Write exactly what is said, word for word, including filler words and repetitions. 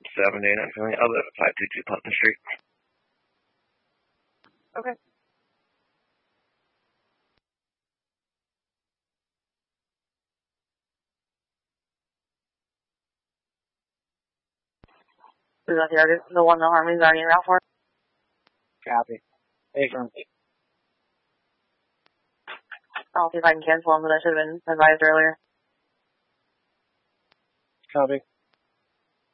seven eight nine family. I'll live at five two two Putnam Street. Okay. Is that the other, the one the Harmony's already in route for? Copy. Affirm. I'll see if I can cancel them, but I should have been advised earlier. Copy.